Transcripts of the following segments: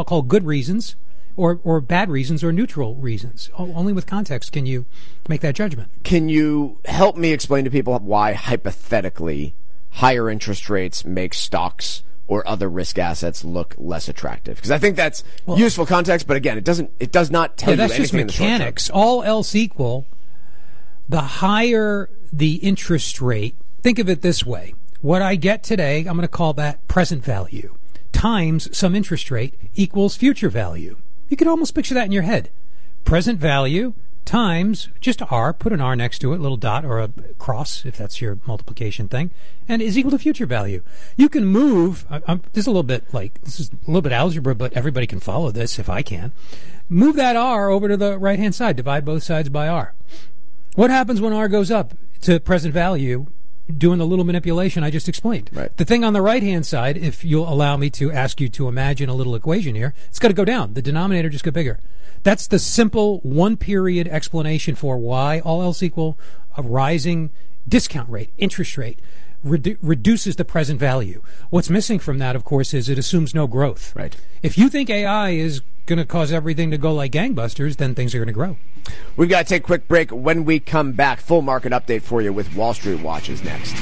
I'll call good reasons or bad reasons or neutral reasons. Only with context can you make that judgment. Can you help me explain to people why, hypothetically, higher interest rates make stocks or other risk assets look less attractive? Because I think that's useful context, but again, it does not tell you anything. That's just mechanics. All else equal, the higher the interest rate, think of it this way. What I get today, I'm going to call that present value, times some interest rate equals future value. You can almost picture that in your head. Present value times just R, put an R next to it, a little dot or a cross if that's your multiplication thing, and is equal to future value. You can move, this is a little bit algebra, but everybody can follow this if I can. Move that R over to the right-hand side, divide both sides by R. What happens when R goes up to present value? Doing the little manipulation I just explained. Right. The thing on the right-hand side, if you'll allow me to ask you to imagine a little equation here, it's got to go down. The denominator just got bigger. That's the simple one-period explanation for why, all else equal, a rising discount rate, interest rate, reduces the present value. What's missing from that, of course, is it assumes no growth. Right. If you think AI is going to cause everything to go like gangbusters, then things are going to grow. We've got to take a quick break. When we come back, full market update for you with Wall Street Watch is next.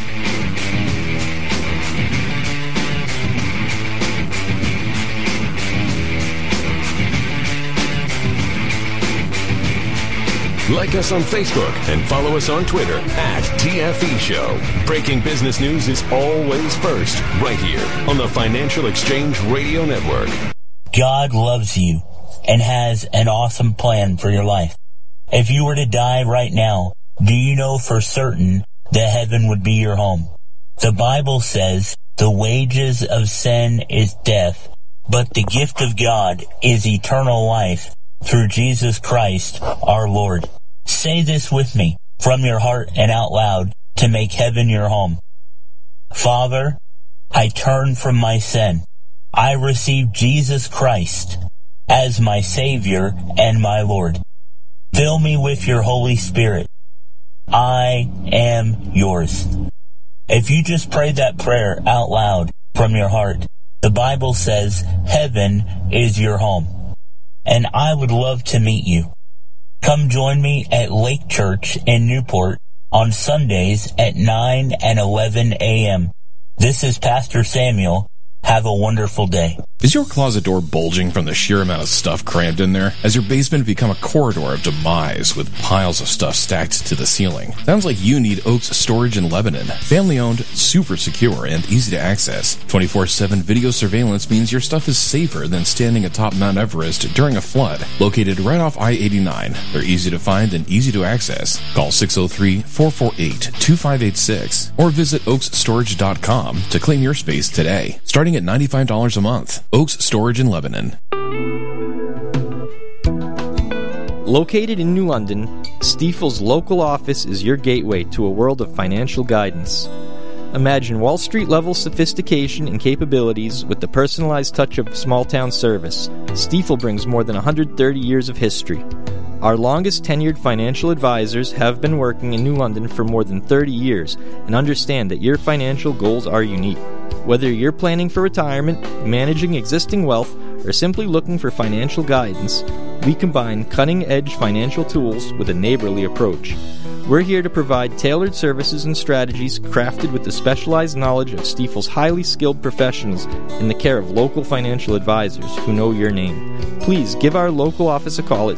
Like us on Facebook and follow us on Twitter @TFE Show. Breaking business news is always first, right here on the Financial Exchange Radio Network. God loves you and has an awesome plan for your life. If you were to die right now, do you know for certain that heaven would be your home? The Bible says the wages of sin is death, but the gift of God is eternal life through Jesus Christ our Lord. Say this with me from your heart and out loud to make heaven your home. Father, I turn from my sin. I receive Jesus Christ as my Savior and my Lord. Fill me with your Holy Spirit. I am yours. If you just pray that prayer out loud from your heart, the Bible says heaven is your home. And I would love to meet you. Come join me at Lake Church in Newport on Sundays at 9 and 11 a.m. This is Pastor Samuel. Have a wonderful day. Is your closet door bulging from the sheer amount of stuff crammed in there? Has your basement become a corridor of demise with piles of stuff stacked to the ceiling? Sounds like you need Oaks Storage in Lebanon. Family-owned, super secure, and easy to access. 24/7 video surveillance means your stuff is safer than standing atop Mount Everest during a flood. Located right off I-89, they're easy to find and easy to access. Call 603-448-2586 or visit oaksstorage.com to claim your space today. Starting at $95 a month. Oaks Storage in Lebanon. Located in New London, Stifel's local office is your gateway to a world of financial guidance. Imagine Wall Street-level sophistication and capabilities with the personalized touch of small-town service. Stifel brings more than 130 years of history. Our longest tenured financial advisors have been working in New London for more than 30 years and understand that your financial goals are unique. Whether you're planning for retirement, managing existing wealth, or simply looking for financial guidance, we combine cutting-edge financial tools with a neighborly approach. We're here to provide tailored services and strategies crafted with the specialized knowledge of Stifel's highly skilled professionals in the care of local financial advisors who know your name. Please give our local office a call at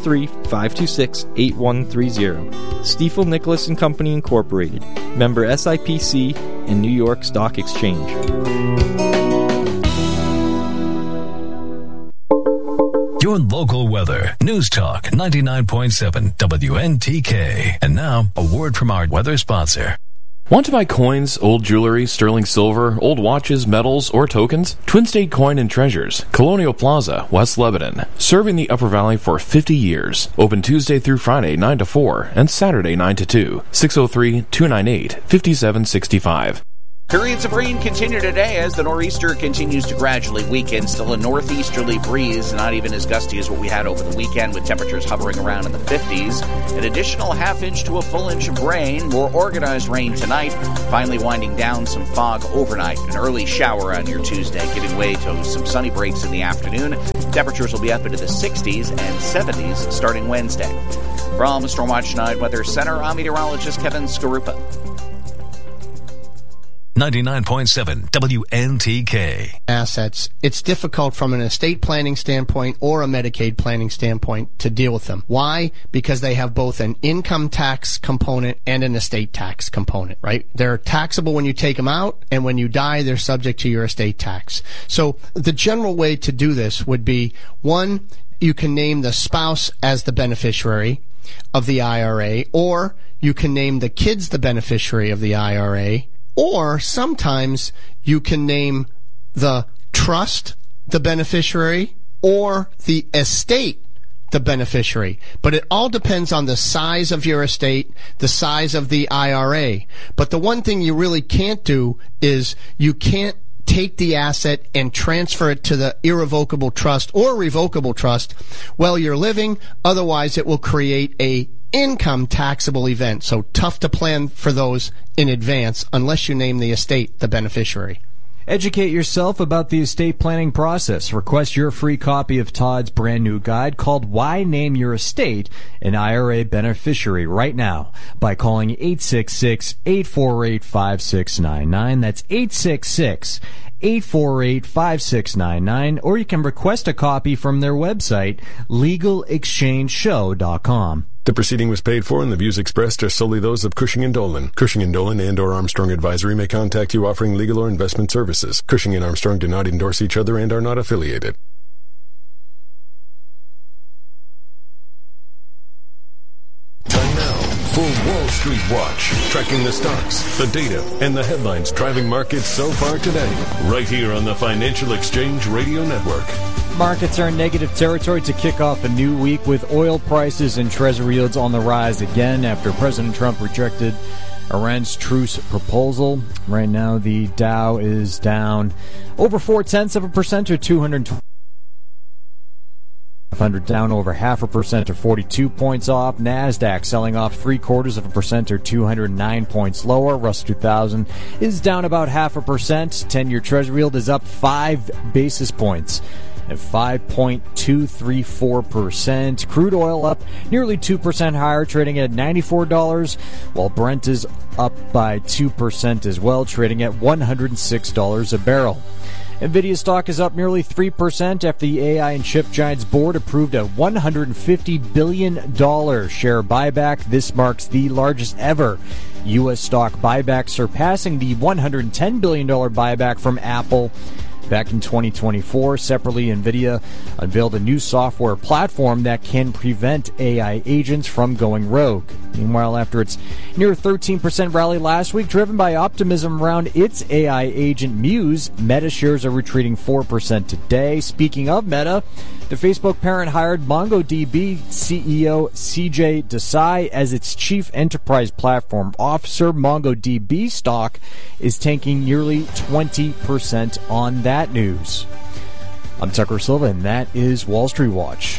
603-526-8130. Stifel Nicholas & Company Incorporated, member SIPC and New York Stock Exchange. Your local weather. News Talk 99.7 WNTK. And now, a word from our weather sponsor. Want to buy coins, old jewelry, sterling silver, old watches, metals, or tokens? Twin State Coin and Treasures, Colonial Plaza, West Lebanon. Serving the Upper Valley for 50 years. Open Tuesday through Friday 9 to 4 and Saturday 9 to 2. 603-298-5765. Periods of rain continue today as the nor'easter continues to gradually weaken. Still a northeasterly breeze, not even as gusty as what we had over the weekend, with temperatures hovering around in the 50s. An additional half inch to a full inch of rain. More organized rain tonight, finally winding down some fog overnight. An early shower on your Tuesday, giving way to some sunny breaks in the afternoon. Temperatures will be up into the 60s and 70s starting Wednesday. From Stormwatch 9 Weather Center, I'm meteorologist Kevin Skarupa. 99.7 WNTK. Assets, it's difficult from an estate planning standpoint or a Medicaid planning standpoint to deal with them. Why? Because they have both an income tax component and an estate tax component, right? They're taxable when you take them out, and when you die, they're subject to your estate tax. So the general way to do this would be, one, you can name the spouse as the beneficiary of the IRA, or you can name the kids the beneficiary of the IRA, or sometimes you can name the trust the beneficiary or the estate the beneficiary. But it all depends on the size of your estate, the size of the IRA. But the one thing you really can't do is you can't take the asset and transfer it to the irrevocable trust or revocable trust while you're living. Otherwise, it will create a income taxable event. So tough to plan for those in advance unless you name the estate the beneficiary. Educate yourself about the estate planning process. Request your free copy of Todd's brand new guide called Why Name Your Estate an IRA Beneficiary right now by calling 866-848-5699. That's 866-848-5699, or you can request a copy from their website, legalexchangeshow.com. The proceeding was paid for, and the views expressed are solely those of Cushing & Dolan. Cushing & Dolan and or Armstrong Advisory may contact you offering legal or investment services. Cushing and Armstrong do not endorse each other and are not affiliated. Time now for Wall Street Watch, tracking the stocks, the data, and the headlines driving markets so far today, right here on the Financial Exchange Radio Network. Markets are in negative territory to kick off a new week with oil prices and treasury yields on the rise again after President Trump rejected Iran's truce proposal. Right now, the Dow is down over 0.4% or 220. 500 down over 0.5% or 42 points off. NASDAQ selling off 0.75% or 209 points lower. Russell 2000 is down about 0.5%. 10-year Treasury yield is up 5 basis points at 5.234%. Crude oil up nearly 2% higher, trading at $94, while Brent is up by 2% as well, trading at $106 a barrel. NVIDIA stock is up nearly 3% after the AI and chip giant's board approved a $150 billion share buyback. This marks the largest ever U.S. stock buyback, surpassing the $110 billion buyback from Apple back in 2024. Separately, NVIDIA unveiled a new software platform that can prevent AI agents from going rogue. Meanwhile, after its near 13% rally last week, driven by optimism around its AI agent Muse, Meta shares are retreating 4% today. Speaking of Meta, the Facebook parent hired MongoDB CEO CJ Desai as its chief enterprise platform officer. MongoDB stock is tanking nearly 20% on that news. I'm Tucker Silva, and that is Wall Street Watch.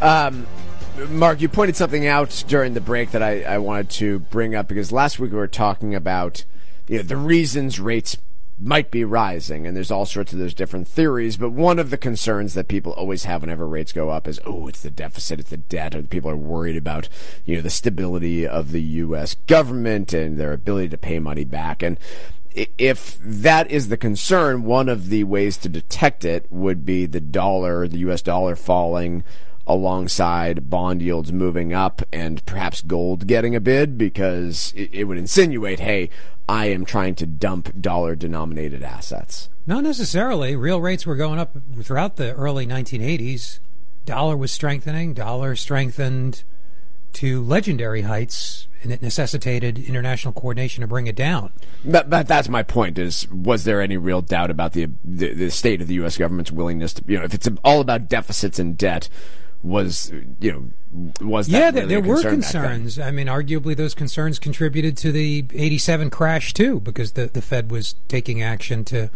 Mark, you pointed something out during the break that I wanted to bring up, because last week we were talking about the reasons rates might be rising, and there's all sorts of those different theories, but one of the concerns that people always have whenever rates go up is, it's the deficit, it's the debt, or people are worried about the stability of the U.S. government and their ability to pay money back. And if that is the concern, one of the ways to detect it would be the U.S. dollar falling alongside bond yields moving up and perhaps gold getting a bid, because it would insinuate, hey, I am trying to dump dollar-denominated assets. Not necessarily. Real rates were going up throughout the early 1980s. Dollar was strengthening. Dollar strengthened to legendary heights, and it necessitated international coordination to bring it down. But that's my point, was there any real doubt about the state of the U.S. government's willingness to, if it's all about deficits and debt, was that really there were concerns. I mean, arguably those concerns contributed to the 87 crash too, because the Fed was taking action to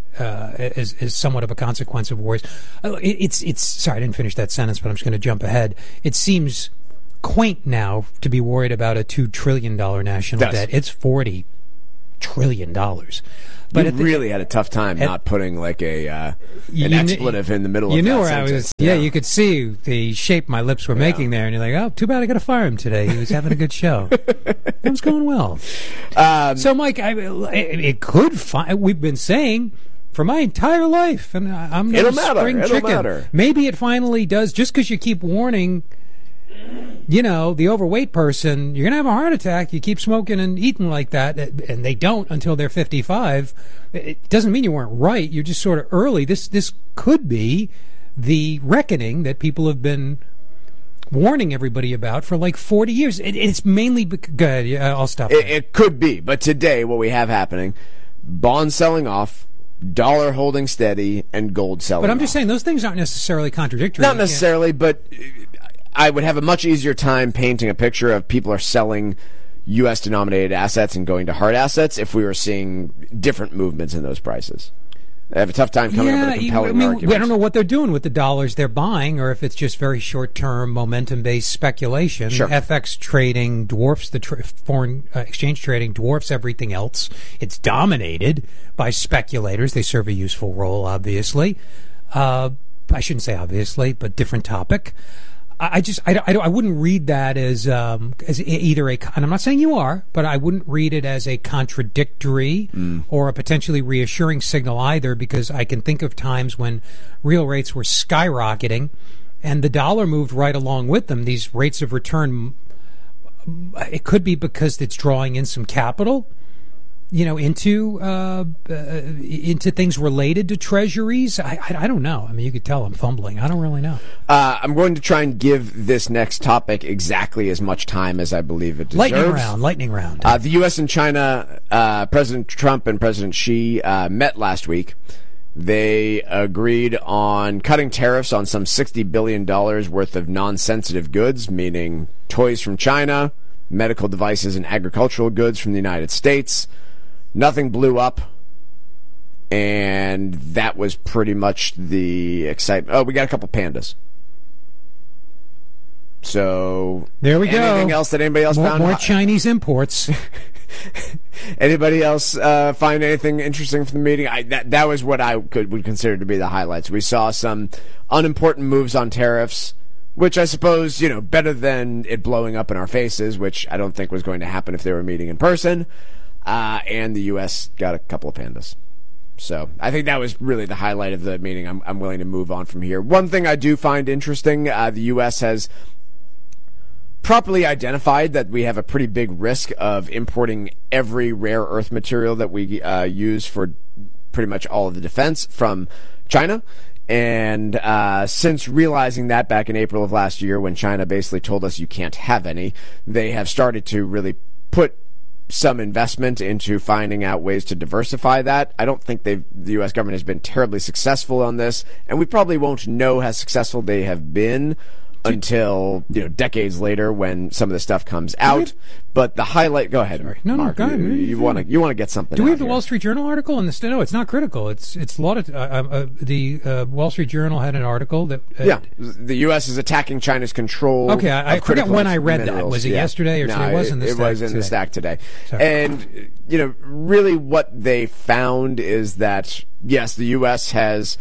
as somewhat of a consequence of wars. It's sorry, I didn't finish that sentence, but I'm just going to jump ahead. It seems quaint now to be worried about a $2 trillion national debt. It's $40 trillion. But you really had a tough time not putting like an expletive in the middle of that knew where sentence. I was. Yeah, you could see the shape my lips were making there, and you're like, oh, too bad I got to fire him today. He was having a good show. It was going well. So, Mike, it could. We've been saying for my entire life, and I'm It'll no spring matter. It'll chicken. matter. Maybe it finally does, just because you keep warning. The overweight person, you're going to have a heart attack. You keep smoking and eating like that, and they don't until they're 55. It doesn't mean you weren't right. You're just sort of early. This could be the reckoning that people have been warning everybody about for like 40 years. It's mainly good. Yeah, I'll stop. It could be, but today what we have happening: bonds selling off, dollar holding steady, and gold selling. But I'm just off. saying those things aren't necessarily contradictory. Not necessarily, but I would have a much easier time painting a picture of people are selling U.S. denominated assets and going to hard assets if we were seeing different movements in those prices. I have a tough time coming up with a compelling argument. I don't know what they're doing with the dollars they're buying, or if it's just very short-term, momentum-based speculation. Sure. FX trading dwarfs foreign exchange trading dwarfs everything else. It's dominated by speculators. They serve a useful role, obviously. I shouldn't say obviously, but different topic. I wouldn't read that as either and I'm not saying you are, but I wouldn't read it as a contradictory or a potentially reassuring signal either, because I can think of times when real rates were skyrocketing and the dollar moved right along with them. These rates of return, it could be because it's drawing in some capital, into things related to treasuries. I don't know. I mean, you could tell I'm fumbling. I don't really know. I'm going to try and give this next topic exactly as much time as I believe it deserves. Lightning round. The U.S. and China, President Trump and President Xi met last week. They agreed on cutting tariffs on some $60 billion worth of non-sensitive goods, meaning toys from China, medical devices and agricultural goods from the United States. Nothing blew up, and that was pretty much the excitement. Oh, we got a couple pandas. So there we go. Anything else that anybody else found? More Chinese imports. Anybody else find anything interesting from the meeting? That was what I would consider to be the highlights. We saw some unimportant moves on tariffs, which I suppose, better than it blowing up in our faces, which I don't think was going to happen if they were meeting in person. And the U.S. got a couple of pandas. So I think that was really the highlight of the meeting. I'm willing to move on from here. One thing I do find interesting, the U.S. has properly identified that we have a pretty big risk of importing every rare earth material that we use for pretty much all of the defense from China. And since realizing that back in April of last year, when China basically told us you can't have any, they have started to really put some investment into finding out ways to diversify that. I don't think the U.S. government has been terribly successful on this, and we probably won't know how successful they have been until decades later when some of the stuff comes out. But the highlight, go ahead, Mark. Go ahead. You want to get something. Do we have the here. Wall Street Journal article on this? No, it's not critical. It's a lot of the Wall Street Journal had an article that the U.S. is attacking China's control. Okay, I forget when I read that. Was it yesterday or today? It was in the stack. It was in the stack today. Sorry. And really, what they found is that yes, the U.S. has.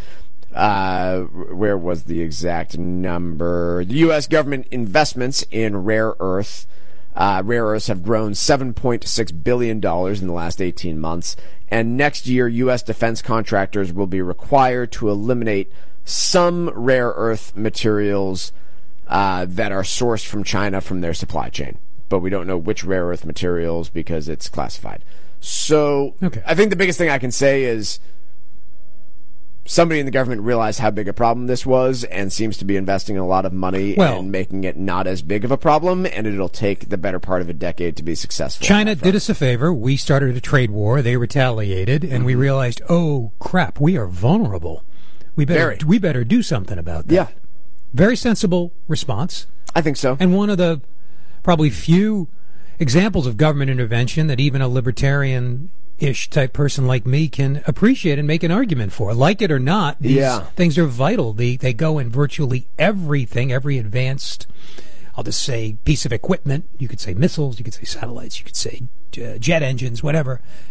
Where was the exact number? The U.S. government investments in rare earths have grown $7.6 billion in the last 18 months. And next year, U.S. defense contractors will be required to eliminate some rare earth materials that are sourced from China from their supply chain. But we don't know which rare earth materials because it's classified. So I think the biggest thing I can say is somebody in the government realized how big a problem this was and seems to be investing a lot of money and making it not as big of a problem, and it'll take the better part of a decade to be successful. China did us a favor. We started a trade war. They retaliated, and we realized, oh, crap, we are vulnerable. We better do something about that. Yeah. Very sensible response. I think so. And one of the probably few examples of government intervention that even a libertarian-ish type person like me can appreciate and make an argument for. Like it or not, these things are vital. They go in virtually everything, every advanced, I'll just say, piece of equipment. You could say missiles, you could say satellites, you could say jet engines, whatever.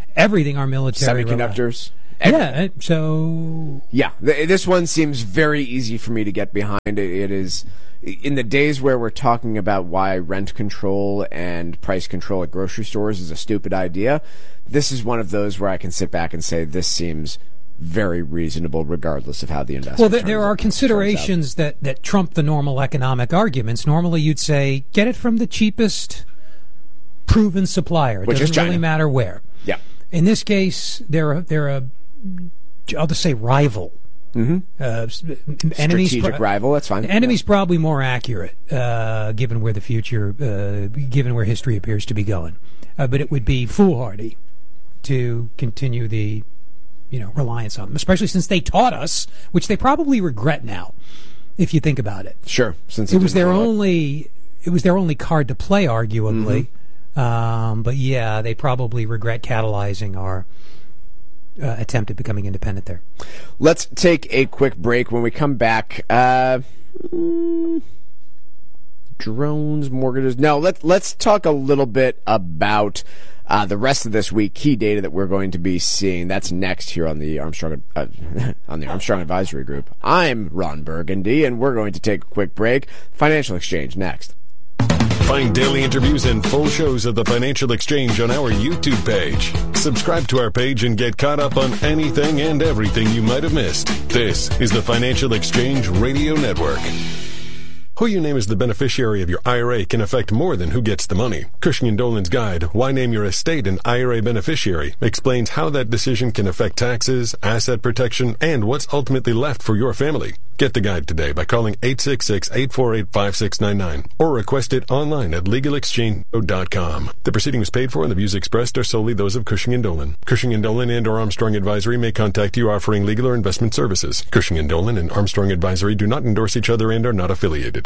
everything our military semiconductors. Yeah, so... Yeah, this one seems very easy for me to get behind. It is, in the days where we're talking about why rent control and price control at grocery stores is a stupid idea, this is one of those where I can sit back and say this seems very reasonable regardless of how the investment Well, there are considerations that trump the normal economic arguments. Normally you'd say, get it from the cheapest proven supplier. It Which doesn't is China. really matter where. Yeah. In this case, they're a I'll just say rival. Strategic rival, that's fine. Enemy's probably more accurate, given where the future, given where history appears to be going. But it would be foolhardy to continue the, reliance on them, especially since they taught us, which they probably regret now, if you think about it. Sure, since it was their only card to play, arguably. But yeah, they probably regret catalyzing our attempt at becoming independent there. Let's take a quick break. When we come back, drones, mortgages. No, let's talk a little bit about the rest of this week, key data that we're going to be seeing. That's next here on the Armstrong Advisory Group. I'm Ron Burgundy, and we're going to take a quick break. Financial Exchange next. Find daily interviews and full shows of the Financial Exchange on our YouTube page. Subscribe to our page and get caught up on anything and everything you might have missed. This is the Financial Exchange Radio Network. Who you name as the beneficiary of your IRA can affect more than who gets the money. Cushing & Dolan's guide, Why Name Your Estate an IRA Beneficiary, explains how that decision can affect taxes, asset protection, and what's ultimately left for your family. Get the guide today by calling 866-848-5699 or request it online at legalexchange.com. The proceeding was paid for and the views expressed are solely those of Cushing & Dolan. Cushing & Dolan and or Armstrong Advisory may contact you offering legal or investment services. Cushing & Dolan and Armstrong Advisory do not endorse each other and are not affiliated.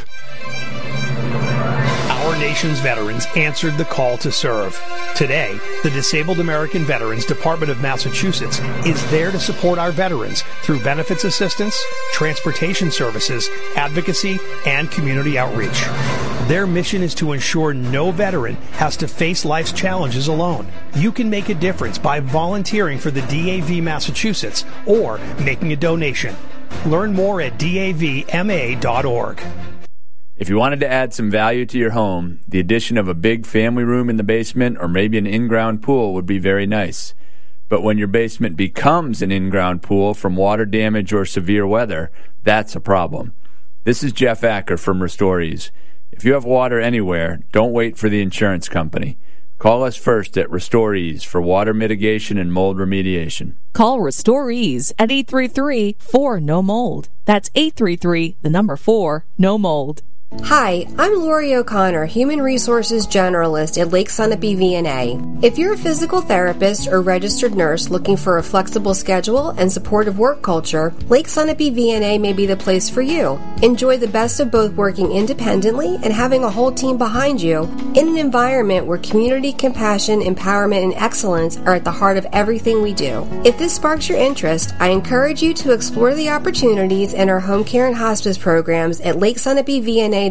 Our nation's veterans answered the call to serve. Today, the Disabled American Veterans Department of Massachusetts is there to support our veterans through benefits assistance, transportation services, advocacy, and community outreach. Their mission is to ensure no veteran has to face life's challenges alone. You can make a difference by volunteering for the DAV Massachusetts or making a donation. Learn more at davma.org. If you wanted to add some value to your home, the addition of a big family room in the basement or maybe an in-ground pool would be very nice. But when your basement becomes an in-ground pool from water damage or severe weather, that's a problem. This is Jeff Acker from Restorees. If you have water anywhere, don't wait for the insurance company. Call us first at Restorees for water mitigation and mold remediation. Call Restorees at 833-4-NO-MOLD. That's 833-4-NO-MOLD. Hi, I'm Lori O'Connor, Human Resources Generalist at Lake Sunapee VNA. If you're a physical therapist or registered nurse looking for a flexible schedule and supportive work culture, Lake Sunapee VNA may be the place for you. Enjoy the best of both working independently and having a whole team behind you in an environment where community, compassion, empowerment, and excellence are at the heart of everything we do. If this sparks your interest, I encourage you to explore the opportunities in our home care and hospice programs at LakeSunapeeVNA.org.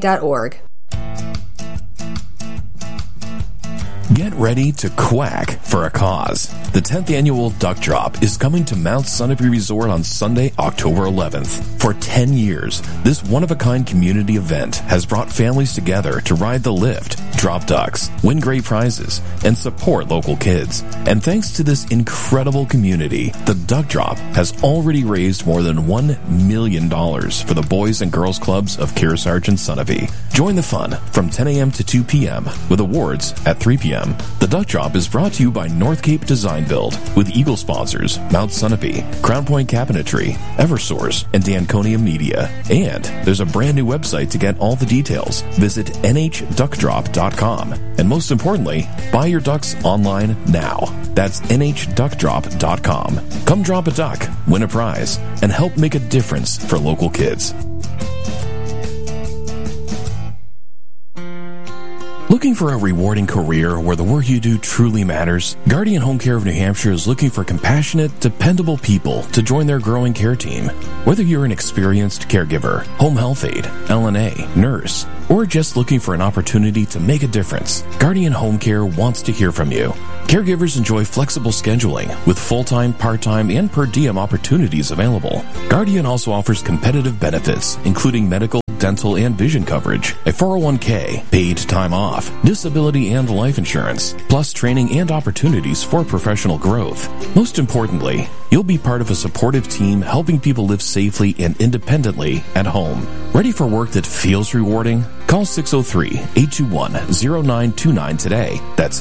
Get ready to quack for a cause. The 10th annual Duck Drop is coming to Mount Sunapee Resort on Sunday, October 11th. For 10 years, this one-of-a-kind community event has brought families together to ride the lift, drop ducks, win great prizes, and support local kids. And thanks to this incredible community, the Duck Drop has already raised more than $1 million for the Boys and Girls Clubs of Kearsarge and Sunapee. Join the fun from 10 a.m. to 2 p.m. with awards at 3 p.m. The Duck Drop is brought to you by North Cape Design Build with Eagle sponsors Mount Sunapee, Crown Point Cabinetry, Eversource, and Danconia Media. And there's a brand new website to get all the details. Visit nhduckdrop.com. And most importantly, buy your ducks online now. That's nhduckdrop.com. Come drop a duck, win a prize, and help make a difference for local kids. Looking Looking for a rewarding career where the work you do truly matters? Guardian Home Care of New Hampshire is looking for compassionate, dependable people to join their growing care team. Whether you're an experienced caregiver, home health aide, LNA, nurse, or just looking for an opportunity to make a difference, Guardian Home Care wants to hear from you. Caregivers enjoy flexible scheduling with full-time, part-time, and per diem opportunities available. Guardian also offers competitive benefits, including medical, dental, and vision coverage, a 401k, paid time off, disability and life insurance, plus training and opportunities for professional growth. Most importantly, you'll be part of a supportive team helping people live safely and independently at home. Ready for work that feels rewarding? Call 603-821-0929 today. That's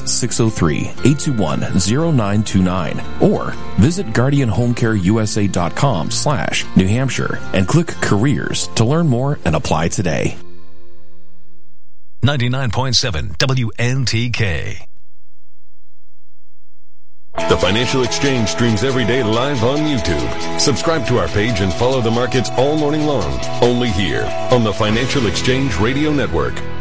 603-821-0929. Or visit GuardianHomeCareUSA.com/New Hampshire and click Careers to learn more and apply today. 99.7 WNTK. The Financial Exchange streams every day live on YouTube. Subscribe to our page and follow the markets all morning long. Only here on the Financial Exchange Radio Network.